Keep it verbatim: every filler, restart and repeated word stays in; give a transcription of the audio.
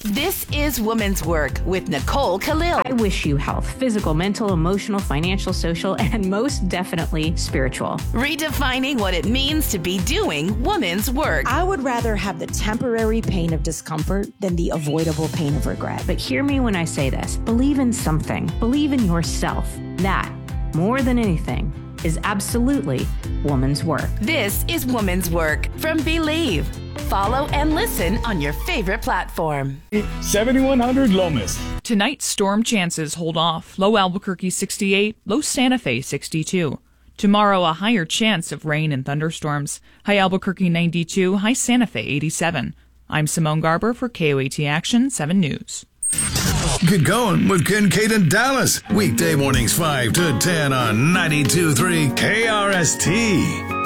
This is Woman's Work with Nicole Khalil. I wish you health, physical, mental, emotional, financial, social, and most definitely spiritual. Redefining what it means to be doing woman's work. I would rather have the temporary pain of discomfort than the avoidable pain of regret. But hear me when I say this. Believe in something. Believe in yourself. That, more than anything, is absolutely woman's work. This is Woman's Work from Believe. Follow and listen on your favorite platform. seventy-one hundred Lomas. Tonight, storm chances hold off. Low Albuquerque sixty-eight, low Santa Fe sixty-two. Tomorrow, a higher chance of rain and thunderstorms. High Albuquerque ninety-two, high Santa Fe eighty-seven. I'm Simone Garber for K O A T Action seven News. Get going with Kincaid and Dallas. Weekday mornings five to ten on ninety-two point three K R S T.